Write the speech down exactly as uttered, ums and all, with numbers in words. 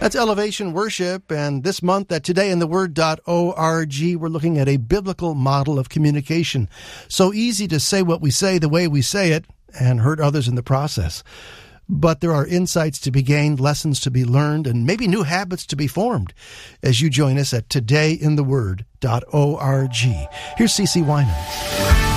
That's Elevation Worship, and this month at today in the word dot org, we're looking at a biblical model of communication. So easy to say what we say the way we say it and hurt others in the process. But there are insights to be gained, lessons to be learned, and maybe new habits to be formed as you join us at today in the word dot org. Here's Cece Winans.